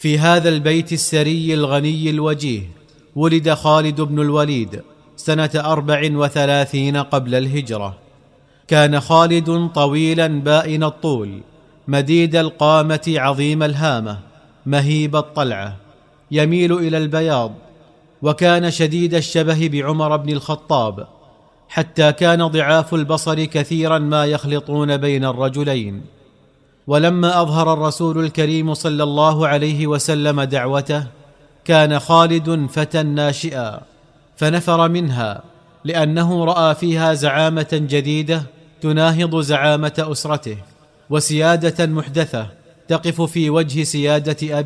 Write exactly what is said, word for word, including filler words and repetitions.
في هذا البيت السري الغني الوجيه ولد خالد بن الوليد سنة أربع وثلاثين قبل الهجرة. كان خالد طويلا بائن الطول مديد القامة عظيم الهامة مهيب الطلعة يميل إلى البياض، وكان شديد الشبه بعمر بن الخطاب، حتى كان ضعاف البصر كثيرا ما يخلطون بين الرجلين. ولما أظهر الرسول الكريم صلى الله عليه وسلم دعوته كان خالد فتى ناشئا، فنفر منها لأنه رأى فيها زعامة جديدة تناهض زعامة أسرته، وسيادة محدثة تقف في وجه سيادة أبيه.